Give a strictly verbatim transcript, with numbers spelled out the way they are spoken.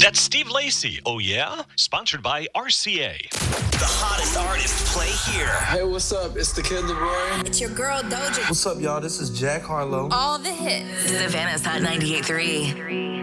That's Steve Lacy. Oh, yeah? Sponsored by R C A. The hottest artists play here. Hey, what's up? It's the Kid LeRoy. It's your girl, Doja. What's up, y'all? This is Jack Harlow. All the hits. Savannah's Hot ninety-eight point three.